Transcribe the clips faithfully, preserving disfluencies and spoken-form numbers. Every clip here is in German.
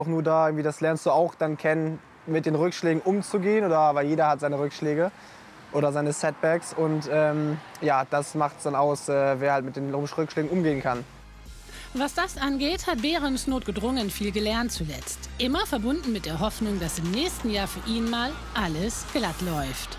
Auch nur da, irgendwie, das lernst du auch dann kennen, mit den Rückschlägen umzugehen, oder weil jeder hat seine Rückschläge oder seine Setbacks. Und ähm, ja, das macht es dann aus, äh, wer halt mit den Rückschlägen umgehen kann. Was das angeht, hat Behrens notgedrungen viel gelernt zuletzt. Immer verbunden mit der Hoffnung, dass im nächsten Jahr für ihn mal alles glatt läuft.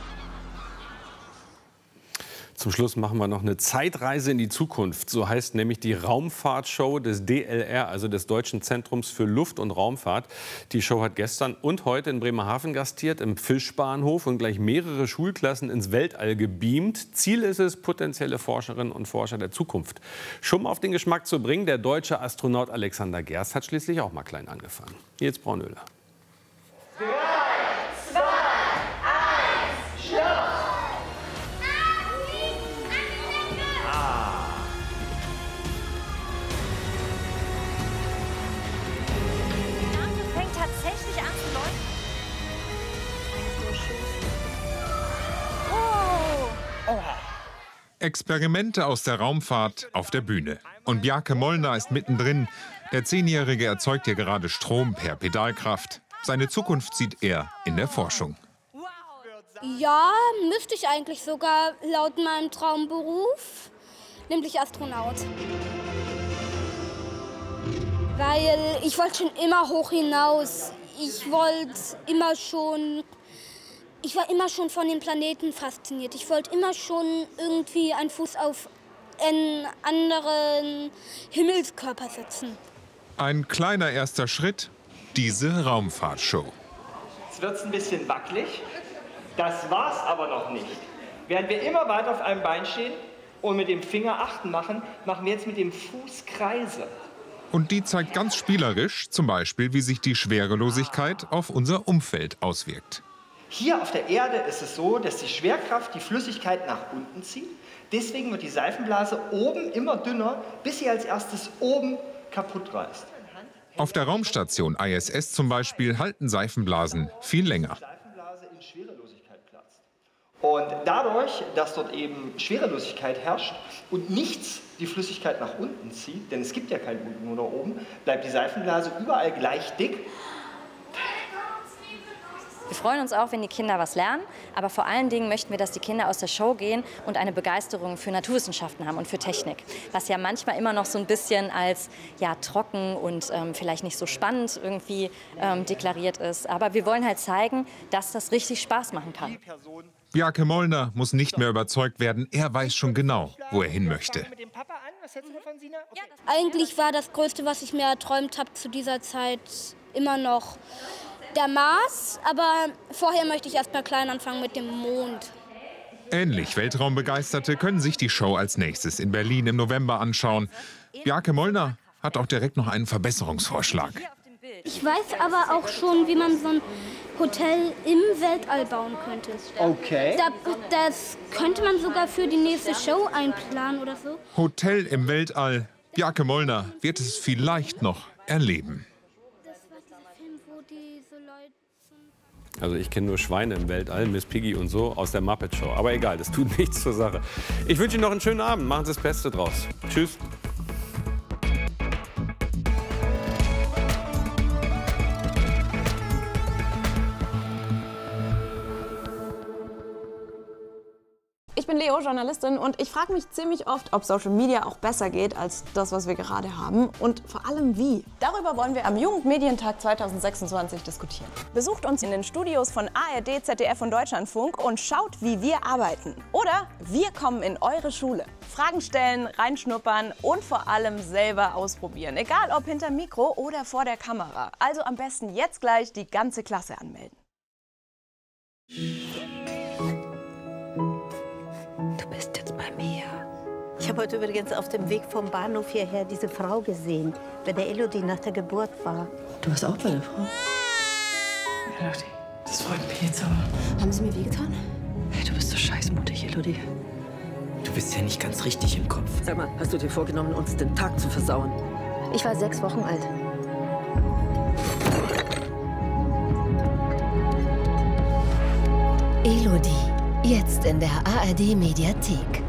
Zum Schluss machen wir noch eine Zeitreise in die Zukunft. So heißt nämlich die Raumfahrtshow des D L R, also des Deutschen Zentrums für Luft- und Raumfahrt. Die Show hat gestern und heute in Bremerhaven gastiert, im Fischbahnhof, und gleich mehrere Schulklassen ins Weltall gebeamt. Ziel ist es, potenzielle Forscherinnen und Forscher der Zukunft schon mal auf den Geschmack zu bringen. Der deutsche Astronaut Alexander Gerst hat schließlich auch mal klein angefangen. Nils Braunöhler. Experimente aus der Raumfahrt auf der Bühne. Und Bjarke Mollner ist mittendrin. Der Zehnjährige erzeugt hier gerade Strom per Pedalkraft. Seine Zukunft sieht er in der Forschung. Ja, müsste ich eigentlich sogar laut meinem Traumberuf, nämlich Astronaut. Weil ich wollte schon immer hoch hinaus. Ich wollte immer schon... Ich war immer schon von den Planeten fasziniert. Ich wollte immer schon irgendwie einen Fuß auf einen anderen Himmelskörper setzen. Ein kleiner erster Schritt, diese Raumfahrtshow. Jetzt wird es ein bisschen wackelig. Das war's aber noch nicht. Während wir immer weiter auf einem Bein stehen und mit dem Finger achten machen, machen wir jetzt mit dem Fuß Kreise. Und die zeigt ganz spielerisch, zum Beispiel, wie sich die Schwerelosigkeit auf unser Umfeld auswirkt. Hier auf der Erde ist es so, dass die Schwerkraft die Flüssigkeit nach unten zieht. Deswegen wird die Seifenblase oben immer dünner, bis sie als erstes oben kaputt reißt. Auf der Raumstation I S S zum Beispiel halten Seifenblasen viel länger. Und dadurch, dass dort eben Schwerelosigkeit herrscht und nichts die Flüssigkeit nach unten zieht, denn es gibt ja kein Unten oder Oben, bleibt die Seifenblase überall gleich dick. Wir freuen uns auch, wenn die Kinder was lernen, aber vor allen Dingen möchten wir, dass die Kinder aus der Show gehen und eine Begeisterung für Naturwissenschaften haben und für Technik. Was ja manchmal immer noch so ein bisschen als ja, trocken und ähm, vielleicht nicht so spannend irgendwie ähm, deklariert ist. Aber wir wollen halt zeigen, dass das richtig Spaß machen kann. Bjarke Mollner muss nicht mehr überzeugt werden, er weiß schon genau, wo er hin möchte. Eigentlich war das Größte, was ich mir erträumt habe zu dieser Zeit, immer noch der Mars, aber vorher möchte ich erst mal klein anfangen mit dem Mond. Ähnlich Weltraumbegeisterte können sich die Show als nächstes in Berlin im November anschauen. Bjarke Mollner hat auch direkt noch einen Verbesserungsvorschlag. Ich weiß aber auch schon, wie man so ein Hotel im Weltall bauen könnte. Okay. Da, das könnte man sogar für die nächste Show einplanen oder so. Hotel im Weltall. Bjarke Mollner wird es vielleicht noch erleben. Also ich kenne nur Schweine im Weltall, Miss Piggy und so aus der Muppet Show. Aber egal, das tut nichts zur Sache. Ich wünsche Ihnen noch einen schönen Abend. Machen Sie das Beste draus. Tschüss. Ich bin Leo, Journalistin, und ich frage mich ziemlich oft, ob Social Media auch besser geht als das, was wir gerade haben, und vor allem wie. Darüber wollen wir am Jugendmedientag zweitausendsechsundzwanzig diskutieren. Besucht uns in den Studios von A R D, Z D F und Deutschlandfunk und schaut, wie wir arbeiten. Oder wir kommen in eure Schule. Fragen stellen, reinschnuppern und vor allem selber ausprobieren. Egal ob hinter Mikro oder vor der Kamera. Also am besten jetzt gleich die ganze Klasse anmelden. Du bist jetzt bei mir. Ich habe heute übrigens auf dem Weg vom Bahnhof hierher diese Frau gesehen, bei der Elodie nach der Geburt war. Du warst auch bei der Frau? Elodie, das freut mich jetzt aber. Haben Sie mir wehgetan? Hey, du bist so scheißmutig, Elodie. Du bist ja nicht ganz richtig im Kopf. Sag mal, hast du dir vorgenommen, uns den Tag zu versauen? Ich war sechs Wochen alt. Elodie, jetzt in der A R D Mediathek.